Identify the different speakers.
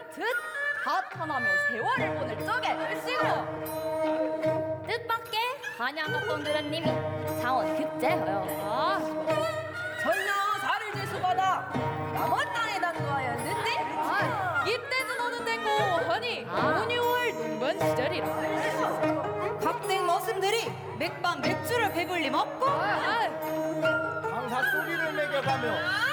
Speaker 1: 하탄하며 세월을 보낼 적에 얼씨구 뜻밖의 한양덕동 도련님이 장원 급제하여
Speaker 2: 전혀 살을 제수받아 남원 땅에 단거하였는데
Speaker 1: 이때는 어느 때고 허니 5, 6월 농번 시절이라
Speaker 2: 각종 머슴들이 맥반 맥주를 배불림 없고
Speaker 3: 강사 소리를 매겨가며